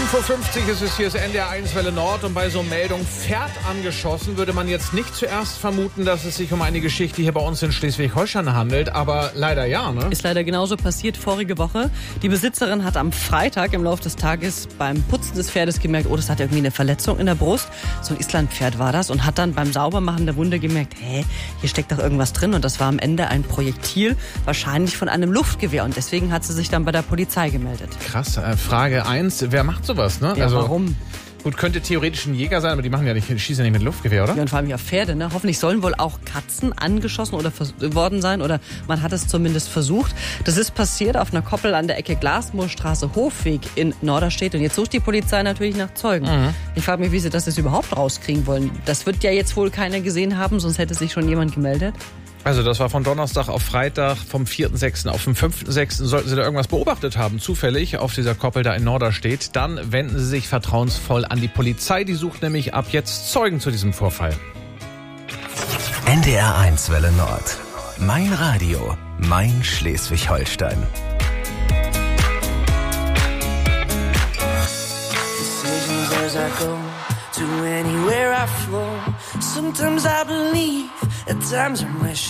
5:50 Uhr ist es, hier ist NDR 1 Welle Nord und bei so Meldung Pferd angeschossen würde man jetzt nicht zuerst vermuten, dass es sich um eine Geschichte hier bei uns in Schleswig-Holstein handelt, aber leider ja, ne? Ist leider genauso passiert vorige Woche. Die Besitzerin hat am Freitag im Laufe des Tages beim Putzen des Pferdes gemerkt, oh, das hat irgendwie eine Verletzung in der Brust. So ein Islandpferd war das und hat dann beim Saubermachen der Wunde gemerkt, hier steckt doch irgendwas drin und das war am Ende ein Projektil, wahrscheinlich von einem Luftgewehr und deswegen hat sie sich dann bei der Polizei gemeldet. Krass, Frage 1, wer macht sowas, ne? Ja, warum? Gut, könnte theoretisch ein Jäger sein, aber die schießen ja nicht mit Luftgewehr, oder? Ja, und vor allem ja Pferde, ne? Hoffentlich sollen wohl auch Katzen angeschossen oder worden sein oder man hat es zumindest versucht. Das ist passiert auf einer Koppel an der Ecke Glasmoorstraße Hofweg in Norderstedt und jetzt sucht die Polizei natürlich nach Zeugen. Ich frage mich, wie sie das jetzt überhaupt rauskriegen wollen. Das wird ja jetzt wohl keiner gesehen haben, sonst hätte sich schon jemand gemeldet. Also das war von Donnerstag auf Freitag, vom 4.6. auf den 5.6. Sollten Sie da irgendwas beobachtet haben, zufällig auf dieser Koppel da in Norderstedt, dann wenden Sie sich vertrauensvoll an die Polizei. Die sucht nämlich ab jetzt Zeugen zu diesem Vorfall. NDR 1 Welle Nord. Mein Radio, mein Schleswig-Holstein. As I go to anywhere I flow. Sometimes I believe, at times I wish.